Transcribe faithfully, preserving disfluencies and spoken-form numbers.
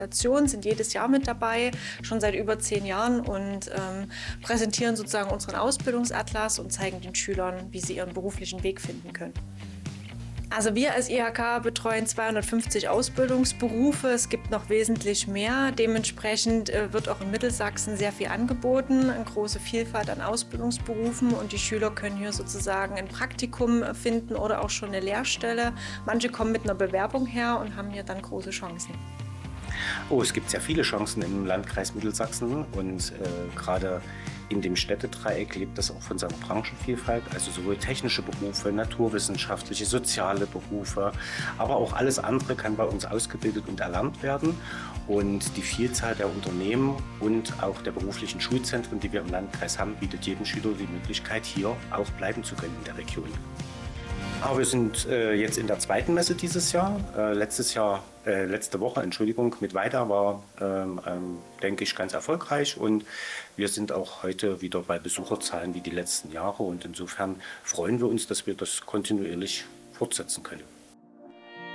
Sind jedes Jahr mit dabei, schon seit über zehn Jahren und ähm, präsentieren sozusagen unseren Ausbildungsatlas und zeigen den Schülern, wie sie ihren beruflichen Weg finden können. Also wir als I H K betreuen zweihundertfünfzig Ausbildungsberufe. Es gibt noch wesentlich mehr. Dementsprechend äh, wird auch in Mittelsachsen sehr viel angeboten, eine große Vielfalt an Ausbildungsberufen und die Schüler können hier sozusagen ein Praktikum finden oder auch schon eine Lehrstelle. Manche kommen mit einer Bewerbung her und haben hier dann große Chancen. Oh, es gibt sehr viele Chancen im Landkreis Mittelsachsen und äh, gerade in dem Städtedreieck lebt das auch von seiner Branchenvielfalt, also sowohl technische Berufe, naturwissenschaftliche, soziale Berufe, aber auch alles andere kann bei uns ausgebildet und erlernt werden. Und die Vielzahl der Unternehmen und auch der beruflichen Schulzentren, die wir im Landkreis haben, bietet jedem Schüler die Möglichkeit, hier auch bleiben zu können in der Region. Aber wir sind äh, jetzt in der zweiten Messe dieses Jahr. Äh, letztes Jahr, äh, letzte Woche, Entschuldigung, mit Weida war, ähm, ähm, denke ich, ganz erfolgreich. Und wir sind auch heute wieder bei Besucherzahlen wie die letzten Jahre. Und insofern freuen wir uns, dass wir das kontinuierlich fortsetzen können.